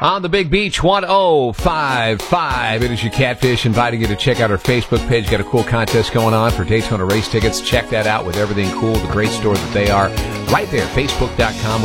On the Big Beach, 1055. It is your Catfish inviting you to check out our Facebook page. Got a cool contest going on for Daytona race tickets. Check that out with everything cool, the great store that they are. Right there, facebook.com.